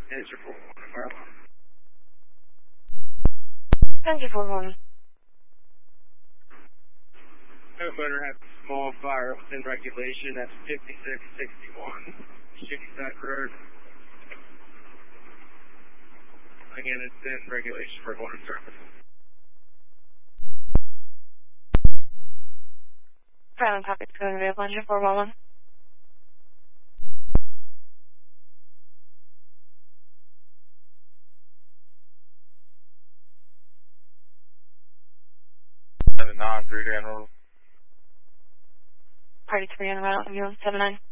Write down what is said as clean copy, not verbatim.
Answer 411 fire alarm. Answer 411. Firefighter has a small fire within regulation. That's 5661. Shady Road. Again, it's in regulation for water service. Silent copy. It's going to be up on 411. Seven nine 3 Grand Road. Party 3 on the route. I'm 79.